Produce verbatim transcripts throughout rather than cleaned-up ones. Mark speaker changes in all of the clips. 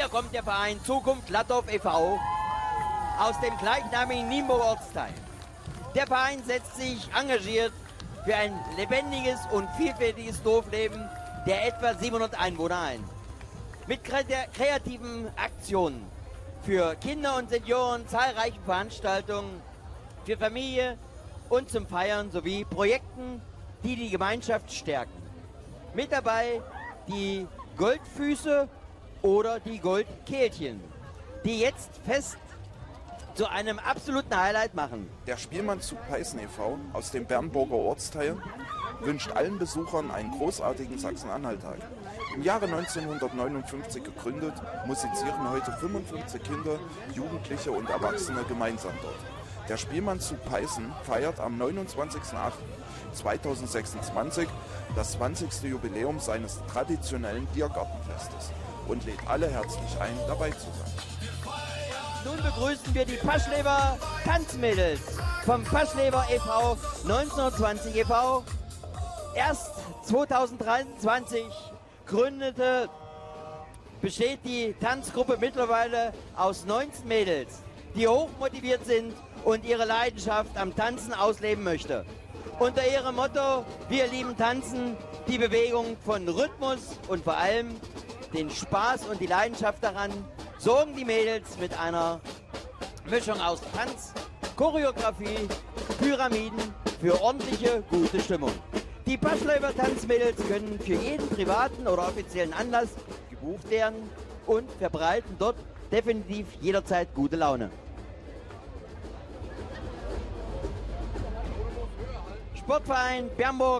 Speaker 1: Hier kommt der Verein Zukunft Lattorf e V aus dem gleichnamigen Nienburger Ortsteil. Der Verein setzt sich engagiert für ein lebendiges und vielfältiges Dorfleben der etwa siebenhundert Einwohner ein. Mit kreativen Aktionen für Kinder und Senioren, zahlreichen Veranstaltungen für Familie und zum Feiern sowie Projekten, die die Gemeinschaft stärken. Mit dabei die Goldfüße oder die Goldkehlchen, die jetzt fest zu einem absoluten Highlight machen.
Speaker 2: Der Spielmannszug Peißen e V aus dem Bernburger Ortsteil wünscht allen Besuchern einen großartigen Sachsen-Anhalt-Tag. Im Jahre neunzehnhundertneunundfünfzig gegründet, musizieren heute fünfundfünfzig Kinder, Jugendliche und Erwachsene gemeinsam dort. Der Spielmannszug Peißen feiert am neunundzwanzigsten achten zweitausendsechsundzwanzig das zwanzigste Jubiläum seines traditionellen Biergartenfestes und lädt alle herzlich ein, dabei zu sein.
Speaker 1: Nun begrüßen wir die Paschlever Tanzmädels vom Paschlever e V neunzehnhundertzwanzig e V. Erst zweitausenddreiundzwanzig gründete, besteht die Tanzgruppe mittlerweile aus neunzehn Mädels, die hochmotiviert sind und ihre Leidenschaft am Tanzen ausleben möchte. Unter ihrem Motto, wir lieben Tanzen, die Bewegung von Rhythmus und vor allem den Spaß und die Leidenschaft daran, sorgen die Mädels mit einer Mischung aus Tanz, Choreografie, Pyramiden für ordentliche, gute Stimmung. Die Paschlever Tanzmädels können für jeden privaten oder offiziellen Anlass gebucht werden und verbreiten dort definitiv jederzeit gute Laune. Sportverein Bernburg.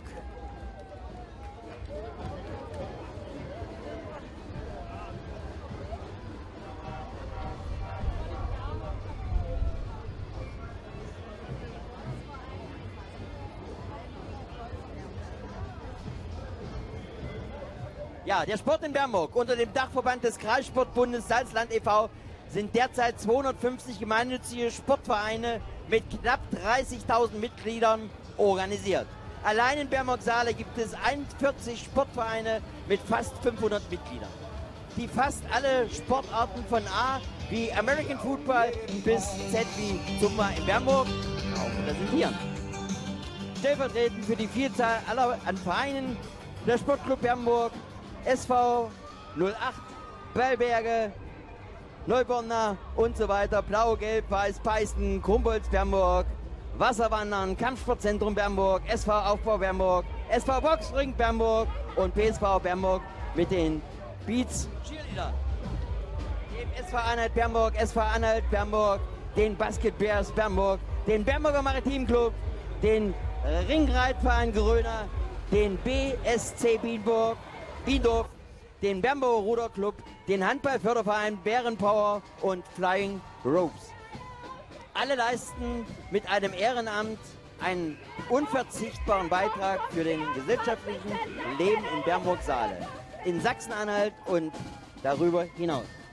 Speaker 1: Ja, der Sport in Bernburg unter dem Dachverband des Kreissportbundes Salzland e V sind derzeit zweihundertfünfzig gemeinnützige Sportvereine mit knapp dreißigtausend Mitgliedern organisiert. Allein in Bernburg-Saale gibt es einundvierzig Sportvereine mit fast fünfhundert Mitgliedern, die fast alle Sportarten von A wie American Football bis Z wie Zumba in Bernburg auch repräsentieren. Stellvertretend für die Vielzahl aller an Vereinen der Sportclub Bernburg, S V null acht, Bellberge, Neuborner und so weiter, Blau, Gelb, Weiß, Peißen, Krumbolz, Bernburg, Wasserwandern, Kampfsportzentrum Bernburg, S V Aufbau Bernburg, S V Boxring Bernburg und P S V Bernburg mit den Beats Cheerleader, dem S V Anhalt Bernburg, S V Anhalt Bernburg, den Basket Bears Bernburg, den Bernburger Maritim Club, den Ringreitverein Gröner, den B S C Bienburg, Biendorf, den Bernburger Ruderclub, den Handballförderverein Bärenpower und Flying Ropes. Alle leisten mit einem Ehrenamt einen unverzichtbaren Beitrag für den gesellschaftlichen Leben in Bernburg-Saale, in Sachsen-Anhalt und darüber hinaus.